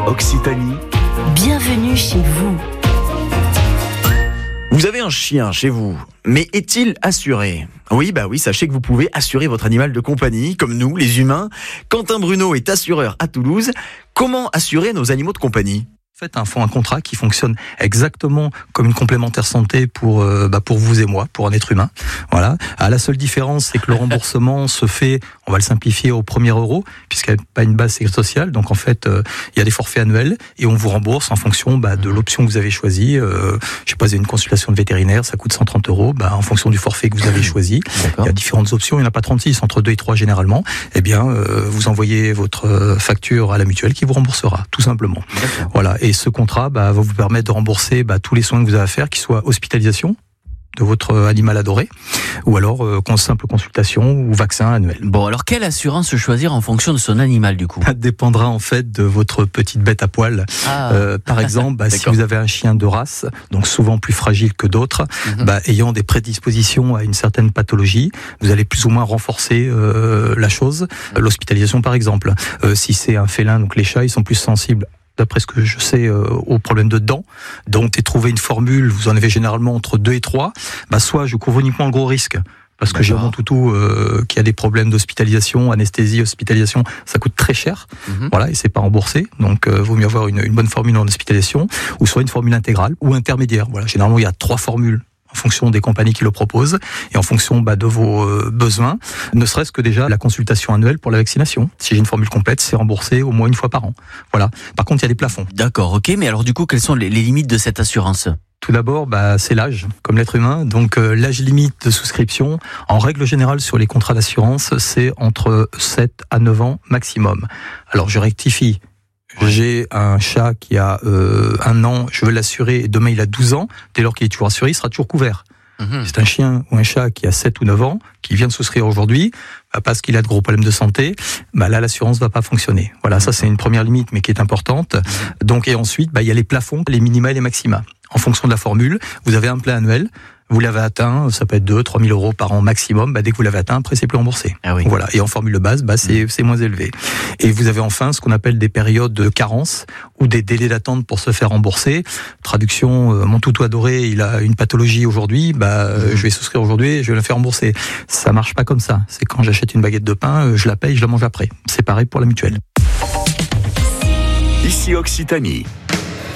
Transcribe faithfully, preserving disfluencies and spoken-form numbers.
Occitanie. Bienvenue chez vous. Vous avez un chien chez vous, mais est-il assuré ? Oui, bah oui, sachez que vous pouvez assurer votre animal de compagnie, comme nous, les humains. Quentin Bruno est assureur à Toulouse. Comment assurer nos animaux de compagnie ? En fait, un fonds, un contrat qui fonctionne exactement comme une complémentaire santé pour euh, bah pour vous et moi, pour un être humain. Voilà. À la seule différence, c'est que le remboursement se fait, on va le simplifier au premier euro, puisqu'il n'y a pas une base sécurité sociale. Donc en fait, euh, il y a des forfaits annuels et on vous rembourse en fonction bah, de l'option que vous avez choisie. Euh, je sais pas, vous avez une consultation de vétérinaire, ça coûte cent trente euros. Bah, en fonction du forfait que vous avez choisi, D'accord. il y a différentes options. Il n'y en a pas trente-six, entre deux et trois généralement. Eh bien, euh, vous envoyez votre facture à la mutuelle qui vous remboursera, tout simplement. D'accord. Voilà. Et ce contrat bah, va vous permettre de rembourser bah, tous les soins que vous avez à faire, qu'ils soient hospitalisation de votre animal adoré, ou alors euh, simple consultation ou vaccin annuel. Bon, alors quelle assurance choisir en fonction de son animal du coup ? Ça dépendra en fait de votre petite bête à poil. Ah. Euh, par exemple, bah, si vous avez un chien de race, donc souvent plus fragile que d'autres, mm-hmm. bah, ayant des prédispositions à une certaine pathologie, vous allez plus ou moins renforcer euh, la chose. L'hospitalisation par exemple. Euh, si c'est un félin, donc les chats, ils sont plus sensibles, d'après ce que je sais, euh, aux problèmes de dents. Donc, et trouver une formule, vous en avez généralement entre deux et trois. Bah, soit je couvre uniquement le gros risque, parce que j'ai mon toutou euh, qui a des problèmes d'hospitalisation, anesthésie, hospitalisation, ça coûte très cher. Mm-hmm. Voilà, et c'est pas remboursé. Donc, euh, vaut mieux avoir une, une bonne formule en hospitalisation, ou soit une formule intégrale ou intermédiaire. Voilà, généralement, il y a trois formules en fonction des compagnies qui le proposent et en fonction bah, de vos euh, besoins, ne serait-ce que déjà la consultation annuelle pour la vaccination. Si j'ai une formule complète, c'est remboursé au moins une fois par an. Voilà. Par contre, il y a des plafonds. D'accord, ok, mais alors du coup, quelles sont les, les limites de cette assurance ? Tout d'abord, bah, c'est l'âge, comme l'être humain. Donc euh, l'âge limite de souscription, en règle générale sur les contrats d'assurance, c'est entre sept à neuf ans maximum. Alors je rectifie. J'ai un chat qui a euh, un an, je veux l'assurer, et demain il a douze ans, dès lors qu'il est toujours assuré, il sera toujours couvert. Mmh. C'est un chien ou un chat qui a sept ou neuf ans, qui vient de souscrire aujourd'hui, bah parce qu'il a de gros problèmes de santé, bah là l'assurance va pas fonctionner. Voilà, mmh. ça c'est une première limite, mais qui est importante. Mmh. Donc, et ensuite, bah, il y a les plafonds, les minima et les maxima. En fonction de la formule, vous avez un plein annuel. Vous l'avez atteint, ça peut être deux, trois mille euros par an maximum. Bah, dès que vous l'avez atteint, après, c'est plus remboursé. Ah oui. Voilà. Et en formule de base, bah, c'est, c'est moins élevé. Et vous avez enfin ce qu'on appelle des périodes de carence ou des délais d'attente pour se faire rembourser. Traduction, euh, mon toutou adoré, il a une pathologie aujourd'hui, bah, euh, je vais souscrire aujourd'hui et je vais le faire rembourser. Ça marche pas comme ça. C'est quand j'achète une baguette de pain, euh, je la paye, je la mange après. C'est pareil pour la mutuelle. Ici Occitanie.